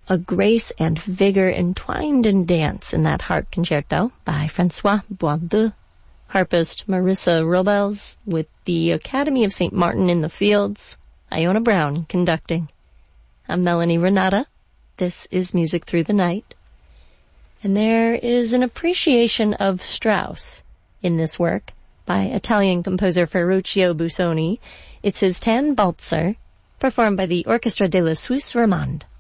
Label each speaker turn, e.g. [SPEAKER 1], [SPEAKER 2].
[SPEAKER 1] a grace and vigor entwined in dance in that harp concerto by Francois Boisdeu. Harpist Marissa Robles with the Academy of St. Martin in the Fields. Iona Brown conducting. I'm Melanie Renata. This is Music Through the Night. And there is an appreciation of Strauss in this work by Italian composer Ferruccio Busoni. It's his Tannenbalzer, performed by the Orchestra de la Suisse Romande.